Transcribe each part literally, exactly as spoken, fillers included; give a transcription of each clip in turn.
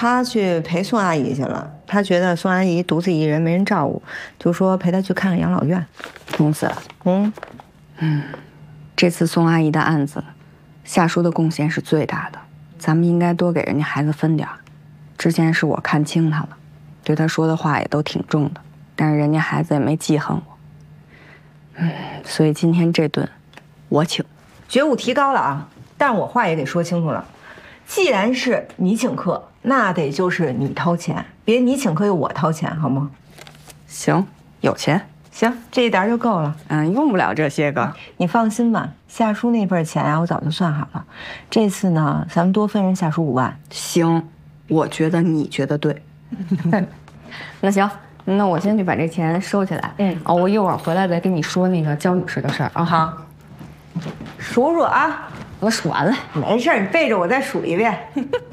他去陪宋阿姨去了，他觉得宋阿姨独自一人没人照顾，就说陪她去看看养老院。 公子， 嗯嗯，这次宋阿姨的案子，夏叔的贡献是最大的，咱们应该多给人家孩子分点儿。之前是我看轻他了，对他说的话也都挺重的，但是人家孩子也没记恨我。嗯，所以今天这顿，我请。 觉悟提高了啊，但是我话也得说清楚了，既然是你请客，那得就是你掏钱，别你请客又我掏钱，好吗？ 行，有钱。 行，这一点就够了。 嗯，用不了这些个。 你放心吧，夏叔那份钱啊，我早就算好了。这次呢，咱们多分人夏叔五万。 行，我觉得你觉得对。那行，那我先去把这钱收起来。嗯，哦，我一会儿回来再跟你说那个焦女士的事儿啊。 好，数数啊。 我数完了。 没事，你背着我再数一遍。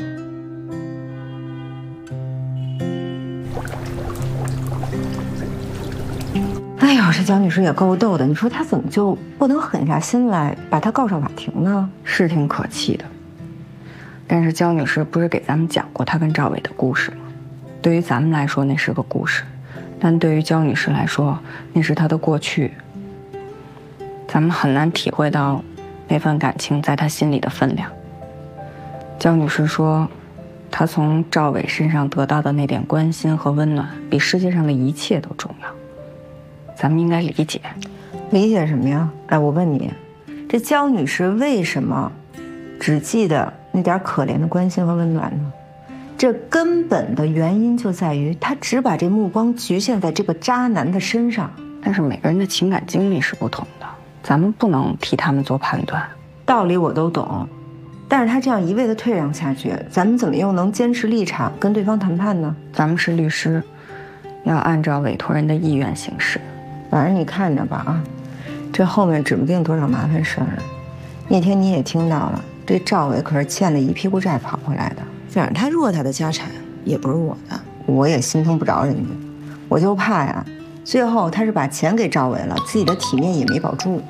哎呦，这焦女士也够逗的，你说她怎么就不能狠下心来把她告上法庭呢？ 是挺可气的。但是焦女士不是给咱们讲过她跟赵伟的故事吗？对于咱们来说那是个故事，但对于焦女士来说那是她的过去。咱们很难体会到那份感情在她心里的分量。焦女士说，她从赵伟身上得到的那点关心和温暖，比世界上的一切都重要。咱们应该理解， 理解什么呀？哎，我问你，这焦女士为什么只记得那点可怜的关心和温暖呢？这根本的原因就在于她只把这目光局限在这个渣男的身上。 但是每个人的情感经历是不同的，咱们不能替他们做判断。 道理我都懂，但是她这样一味的退让下去，咱们怎么又能坚持立场跟对方谈判呢？ 咱们是律师，要按照委托人的意愿行事。 反正你看着吧啊，这后面指不定多少麻烦事儿。那天你也听到了，这赵伟可是欠了一屁股债跑回来的。反正他弱他的家产也不是我的，我也心疼不着人家。我就怕呀，最后他是把钱给赵伟了，自己的体面也没保住。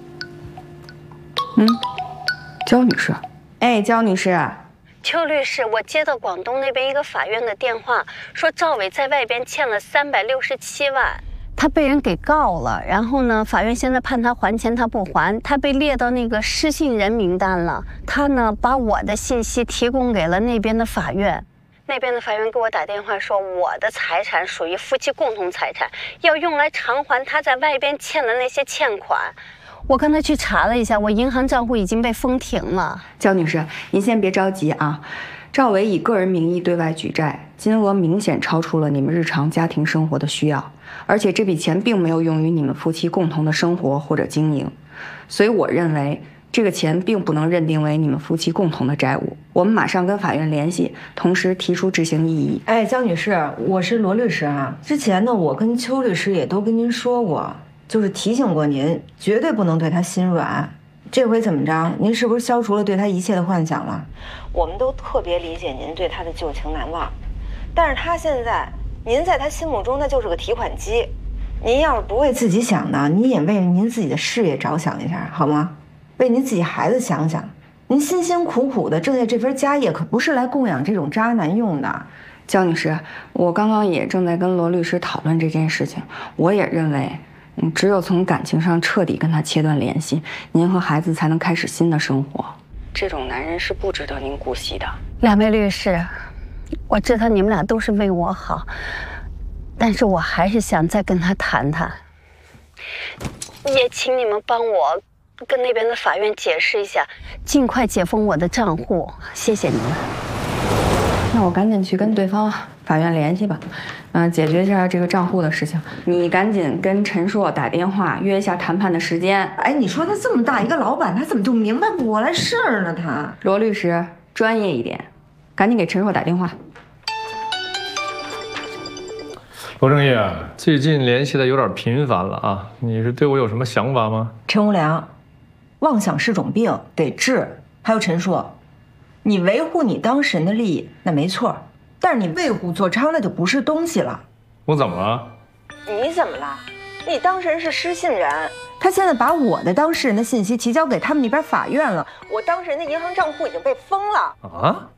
嗯，焦女士，哎，焦女士。 邱律师，我接到广东那边一个法院的电话，说赵伟在外边欠了三百六十七万。他被人给告了，然后呢，法院现在判他还钱，他不还，他被列到那个失信人名单了。他呢，把我的信息提供给了那边的法院，那边的法院给我打电话说，我的财产属于夫妻共同财产，要用来偿还他在外边欠的那些欠款。我刚才去查了一下，我银行账户已经被封停了。 焦女士，您先别着急啊。赵伟以个人名义对外举债，金额明显超出了你们日常家庭生活的需要，而且这笔钱并没有用于你们夫妻共同的生活或者经营，所以我认为这个钱并不能认定为你们夫妻共同的债务。我们马上跟法院联系，同时提出执行异议。 哎，焦女士，我是罗律师啊。之前呢，我跟邱律师也都跟您说过，就是提醒过您，绝对不能对他心软。这回怎么着？您是不是消除了对他一切的幻想了？我们都特别理解您对他的旧情难忘，但是他现在，您在他心目中那就是个提款机。您要是不为自己想呢，您也为您自己的事业着想一下，好吗？为您自己孩子想想。您辛辛苦苦的挣下这份家业，可不是来供养这种渣男用的。 焦女士，我刚刚也正在跟罗律师讨论这件事情，我也认为。嗯，只有从感情上彻底跟他切断联系，您和孩子才能开始新的生活。这种男人是不值得您姑息的。 两位律师，我知道你们俩都是为我好，但是我还是想再跟他谈谈。也请你们帮我跟那边的法院解释一下，尽快解封我的账户，谢谢你们。 那我赶紧去跟对方法院联系吧，嗯、呃，解决一下这个账户的事情。你赶紧跟陈硕打电话约一下谈判的时间。 哎，你说他这么大一个老板，他怎么就明白不过来事儿呢？他罗律师专业一点，赶紧给陈硕打电话。 罗正业，最近联系的有点频繁了啊，你是对我有什么想法吗？ 陈无良，妄想是种病，得治。还有陈硕。你维护你当事人的利益，那没错，但是你为虎作伥，那就不是东西了。 我怎么了？ 你怎么了？你当事人是失信人，他现在把我的当事人的信息提交给他们那边法院了，我当事人的银行账户已经被封了。 啊？